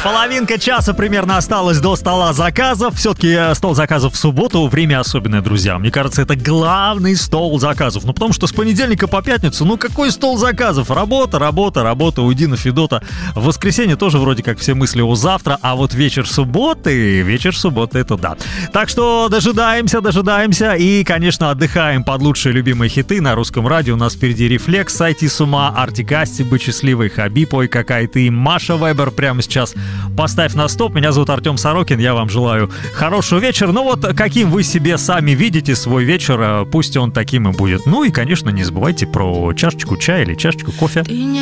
Половинка часа примерно осталась до стола заказов. Все-таки стол заказов в субботу — время особенное, друзья. Мне кажется, это главный стол заказов. Ну, потому что с понедельника по пятницу, ну, какой стол заказов? Работа, работа, работа у Дина Федота. В воскресенье тоже вроде как все мысли о завтра, а вот вечер субботы это да. Так что дожидаемся и, конечно, отдыхаем под лучшие любимые хиты на русском радио. У нас впереди «Рефлекс», «Сойти с ума», «Артик Асти», «Быть счастливой», «Хабиб», «Ой, какая ты», Маша Вебер прямо сейчас. Поставь на стоп. Меня зовут Артем Сорокин. Я вам желаю хорошего вечера. Ну вот, каким вы себе сами видите свой вечер, пусть он таким и будет. Ну и, конечно, не забывайте про чашечку чая или чашечку кофе.